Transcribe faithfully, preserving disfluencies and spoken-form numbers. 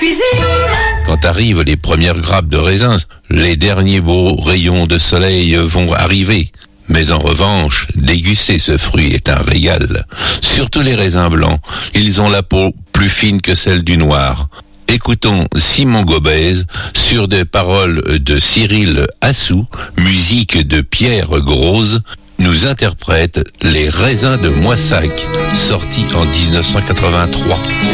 cuisine. Quand arrivent les premières grappes de raisins, les derniers beaux rayons de soleil vont arriver. Mais en revanche, déguster ce fruit est un régal. Surtout les raisins blancs, ils ont la peau plus fine que celle du noir. Écoutons Simon Gobez sur des paroles de Cyril Assou, musique de Pierre Grosz, nous interprète Les raisins de Moissac, sorti en dix-neuf cent quatre-vingt-trois.